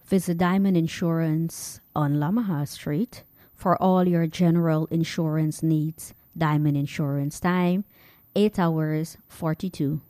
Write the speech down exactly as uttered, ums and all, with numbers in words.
Visit Diamond Insurance on Lamaha Street for all your general insurance needs. Diamond Insurance, time eight hours forty-two.